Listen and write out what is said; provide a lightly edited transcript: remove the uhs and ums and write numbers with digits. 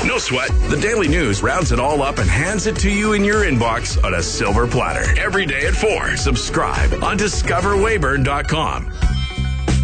No sweat. The Daily News rounds it all up and hands it to you in your inbox on a silver platter. Every day at 4. Subscribe on discoverwayburn.com.